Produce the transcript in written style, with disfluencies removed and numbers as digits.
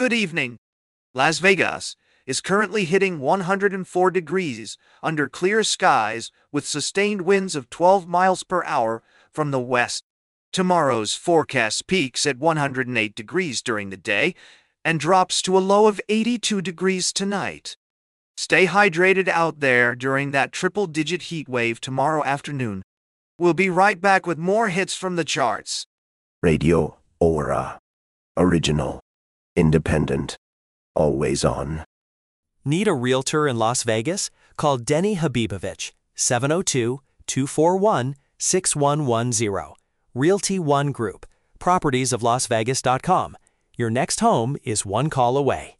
Good evening. Las Vegas is currently hitting 104 degrees under clear skies with sustained winds of 12 miles per hour from the west. Tomorrow's forecast peaks at 108 degrees during the day and drops to a low of 82 degrees tonight. Stay hydrated out there during that triple-digit heat wave tomorrow afternoon. We'll be right back with more hits from the charts. Radio Aura. Original. Independent. Always on. Need a realtor in Las Vegas? Call Denny Habibovich, 702-241-6110. Realty One Group, properties of Las Vegas.com. Your next home is one call away.